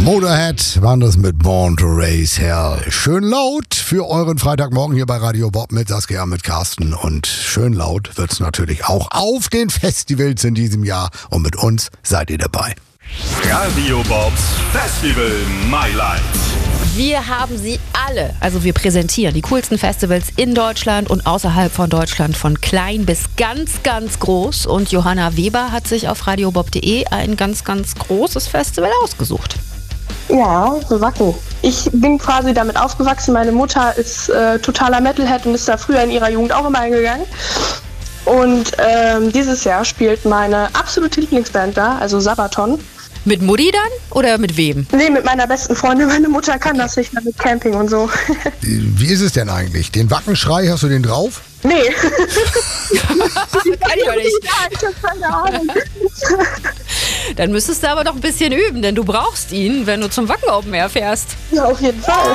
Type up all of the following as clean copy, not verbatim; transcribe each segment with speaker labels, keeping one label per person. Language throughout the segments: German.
Speaker 1: Motorhead waren das mit Born to Raise Hell. Schön laut für euren Freitagmorgen hier bei Radio Bob mit Saskia, mit Carsten. Und schön laut wird's natürlich auch auf den Festivals in diesem Jahr. Und mit uns seid ihr dabei.
Speaker 2: Radio Bobs Festival Mailand.
Speaker 3: Wir haben sie alle, also wir präsentieren die coolsten Festivals in Deutschland und außerhalb von Deutschland, von klein bis ganz, ganz groß. Und Johanna Weber hat sich auf radiobob.de ein ganz, ganz großes Festival ausgesucht.
Speaker 4: Ja, so Wacken. Ich bin quasi damit aufgewachsen. Meine Mutter ist totaler Metalhead und ist da früher in ihrer Jugend auch immer hingegangen. Und dieses Jahr spielt meine absolute Lieblingsband da, also Sabaton.
Speaker 3: Mit Mutti dann oder mit wem?
Speaker 4: Nee, mit meiner besten Freundin. Meine Mutter kann das nicht mehr mit Camping und so.
Speaker 1: Wie ist es denn eigentlich? Den Wackenschrei, hast du den drauf?
Speaker 4: Nee.
Speaker 3: Kann ich auch nicht.
Speaker 4: Ja, ich hab keine Ahnung.
Speaker 3: Dann müsstest du aber noch ein bisschen üben, denn du brauchst ihn, wenn du zum Wacken Open Air fährst.
Speaker 4: Ja, auf jeden Fall.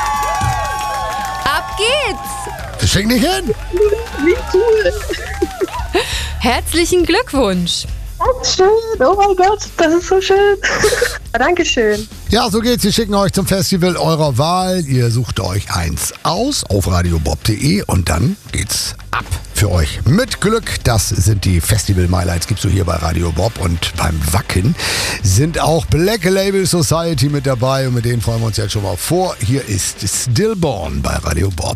Speaker 3: Ab geht's!
Speaker 1: Schick nicht hin!
Speaker 4: Wie cool.
Speaker 3: Herzlichen Glückwunsch!
Speaker 4: Dankeschön. Oh mein Gott, das ist so schön. Dankeschön.
Speaker 1: Ja, so geht's. Wir schicken euch zum Festival eurer Wahl. Ihr sucht euch eins aus auf radiobob.de und dann geht's ab für euch. Mit Glück, das sind die Festival-Highlights, gibst du hier bei Radio Bob. Und beim Wacken sind auch Black Label Society mit dabei und mit denen freuen wir uns jetzt schon mal vor. Hier ist Stillborn bei Radio Bob.